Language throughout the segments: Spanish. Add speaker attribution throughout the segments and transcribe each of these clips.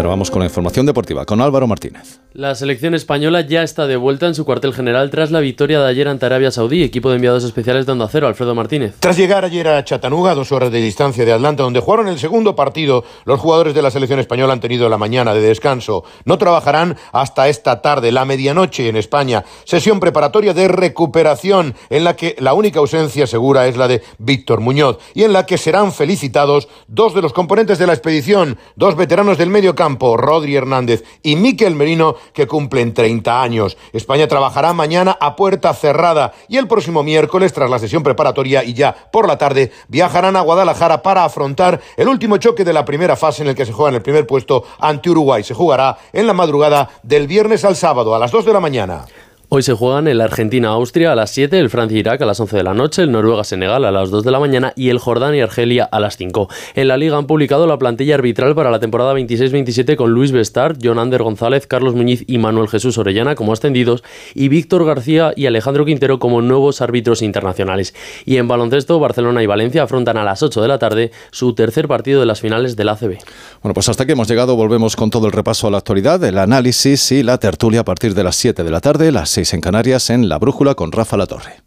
Speaker 1: ahora vamos con la información deportiva, con Álvaro Martínez.
Speaker 2: La selección española ya está de vuelta en su cuartel general tras la victoria de ayer ante Arabia Saudí. Equipo de enviados especiales de Onda Cero, Alfredo Martínez.
Speaker 3: Tras llegar ayer a Chattanooga, 2 horas de distancia de Atlanta, donde jugaron el segundo partido, los jugadores de la selección española han tenido la mañana de descanso. No trabajarán hasta esta tarde, la medianoche en España. Sesión preparatoria de recuperación, en la que la única ausencia segura es la de Víctor Muñoz, y en la que serán felicitados 2 de los componentes de la expedición, 2 veteranos del medio campo, Rodri Hernández y Mikel Merino, que cumplen 30 años. España trabajará mañana a puerta cerrada y el próximo miércoles, tras la sesión preparatoria y ya por la tarde, viajarán a Guadalajara para afrontar el último choque de la primera fase en el que se juega en el primer puesto ante Uruguay. Se jugará en la madrugada del viernes al sábado a las 2 de la mañana.
Speaker 2: Hoy se juegan el Argentina-Austria a las 7, el Francia-Irak a las 11 de la noche, el Noruega-Senegal a las 2 de la mañana y el Jordania-Argelia a las 5. En la Liga han publicado la plantilla arbitral para la temporada 26-27 con Luis Bestard, Jon Ander González, Carlos Muñiz y Manuel Jesús Orellana como ascendidos y Víctor García y Alejandro Quintero como nuevos árbitros internacionales. Y en baloncesto, Barcelona y Valencia afrontan a las 8 de la tarde su tercer partido de las finales del ACB.
Speaker 1: Bueno, pues hasta aquí hemos llegado. Volvemos con todo el repaso a la actualidad, el análisis y la tertulia a partir de las 7 de la tarde, las 6 en Canarias, en La Brújula con Rafa Latorre.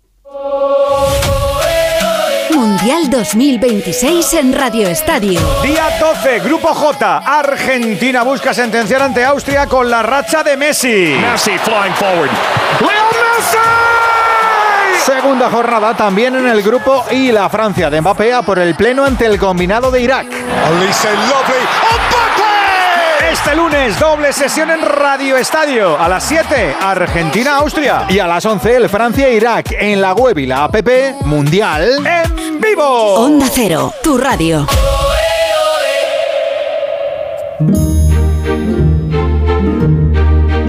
Speaker 4: Mundial 2026 en Radio Estadio.
Speaker 5: Día 12, Grupo J. Argentina busca sentenciar ante Austria con la racha de Messi.
Speaker 6: Messi flying forward. ¡Leo Messi!
Speaker 5: Segunda jornada también en el grupo I. La Francia de Mbappé a por el pleno ante el combinado de Irak. Este lunes, doble sesión en Radio Estadio. A las 7, Argentina-Austria. Y a las 11, el Francia-Irak. En la web y la app, Mundial en vivo.
Speaker 4: Onda Cero, tu radio.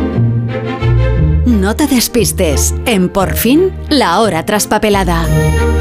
Speaker 4: No te despistes. En Por fin, la hora traspapelada.